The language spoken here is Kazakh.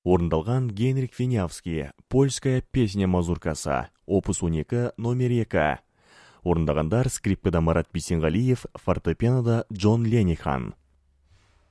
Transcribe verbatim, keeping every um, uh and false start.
Орындалған Генрих Винявский, польская песня-мазуркасы, опус он екі, номер екі. Орындағандар скрипкада Марат Бисенғалиев, фортепианода Джон Ленихан.